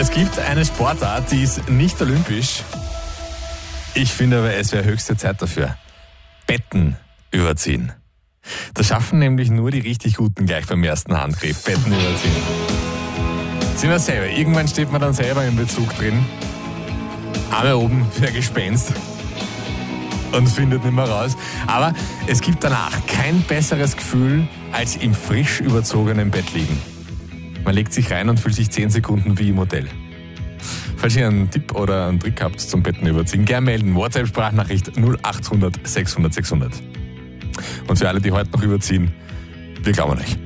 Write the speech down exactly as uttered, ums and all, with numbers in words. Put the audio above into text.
Es gibt eine Sportart, die ist nicht olympisch. Ich finde aber, es wäre höchste Zeit dafür. Betten überziehen. Das schaffen nämlich nur die richtig Guten gleich beim ersten Handgriff. Betten überziehen. Sind wir selber. Irgendwann steht man dann selber im Bezug drin. Arme oben für ein Gespenst. Und findet nicht mehr raus. Aber es gibt danach kein besseres Gefühl, als im frisch überzogenen Bett liegen. Man legt sich rein und fühlt sich zehn Sekunden wie im Hotel. Falls ihr einen Tipp oder einen Trick habt zum Betten überziehen, gerne melden. WhatsApp-Sprachnachricht null acht hundert sechshundert sechshundert. Und für alle, die heute noch überziehen, wir glauben an euch.